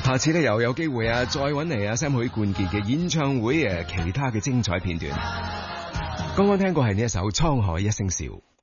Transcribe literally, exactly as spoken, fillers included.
下次咧又有機會啊，再揾嚟啊 Sam 許冠傑嘅演唱會誒，其他嘅精彩片段。剛剛聽過係呢一首《滄海一聲笑》。